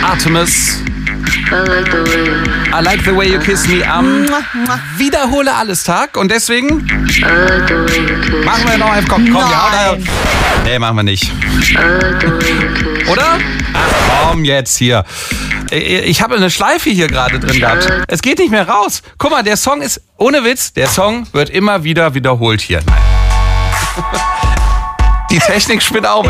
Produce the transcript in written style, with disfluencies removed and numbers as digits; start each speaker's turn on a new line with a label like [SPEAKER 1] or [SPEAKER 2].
[SPEAKER 1] Artemis. I like the way you kiss me am Wiederhole alles Tag. Und deswegen machen wir noch komm, ja. Nee, machen wir nicht. Oder? Ach komm jetzt hier. Ich habe eine Schleife hier gerade drin gehabt. Es geht nicht mehr raus. Guck mal, der Song ist, ohne Witz, der Song wird immer wieder wiederholt hier. Die Technik spinnt auch mit.